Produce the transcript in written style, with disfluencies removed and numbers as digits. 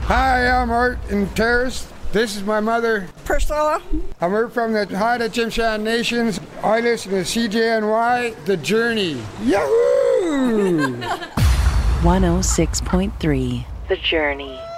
Hi, I'm Art in Terrace. This is my mother, Priscilla. We're from the Haida Tsimshian Nations. I listen to CJNY, The Journey. Yahoo! 106.3, The Journey.